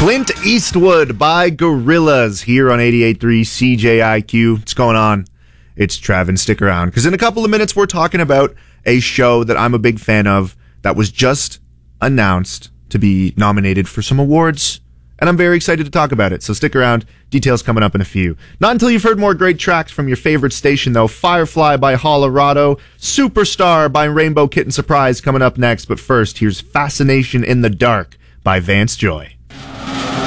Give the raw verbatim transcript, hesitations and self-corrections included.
Clint Eastwood by Gorillaz here on eighty-eight point three C J I Q. What's going on? It's Travis. Stick around, because in a couple of minutes we're talking about a show that I'm a big fan of that was just announced to be nominated for some awards, and I'm very excited to talk about it, so stick around. Details coming up in a few. Not until you've heard more great tracks from your favorite station, though. Firefly by Hollerado, Superstar by Rainbow Kitten Surprise coming up next, but first, here's Fascination in the Dark by Vance Joy.